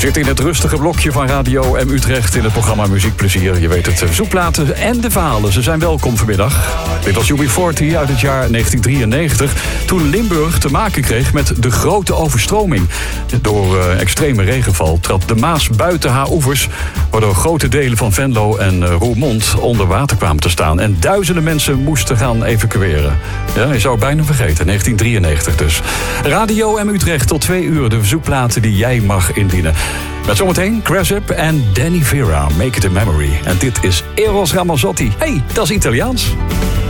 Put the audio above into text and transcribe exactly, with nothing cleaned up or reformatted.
zitten in het rustige blokje van Radio M Utrecht in het programma Muziekplezier. Je weet het, zoekplaten en de verhalen. Ze zijn welkom vanmiddag. Dit was U B veertig uit het jaar negentien drieënnegentig... toen Limburg te maken kreeg met de grote overstroming. Door uh, extreme regenval trad de Maas buiten haar oevers... waardoor grote delen van Venlo en uh, Roermond onder water kwamen te staan. En duizenden mensen moesten gaan evacueren. Ja, je zou het bijna vergeten, negentien drieënnegentig dus. Radio M Utrecht tot twee uur, de verzoekplaten die jij mag indienen. Met zometeen Crash Up en Danny Vera, Make It a Memory. En dit is Eros Ramazzotti. Hey, dat is Italiaans.